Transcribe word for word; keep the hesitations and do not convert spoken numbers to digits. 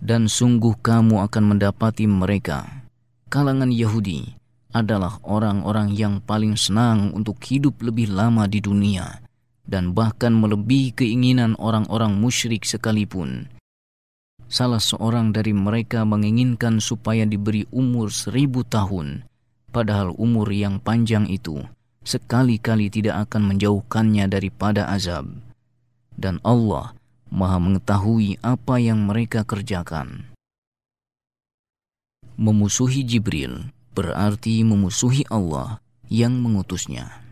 Dan sungguh kamu akan mendapati mereka, kalangan Yahudi, adalah orang-orang yang paling senang untuk hidup lebih lama di dunia, dan bahkan melebihi keinginan orang-orang musyrik sekalipun. Salah seorang dari mereka menginginkan supaya diberi umur seribu tahun, padahal umur yang panjang itu sekali-kali tidak akan menjauhkannya daripada azab. Dan Allah Maha mengetahui apa yang mereka kerjakan. Memusuhi Jibril berarti memusuhi Allah yang mengutusnya.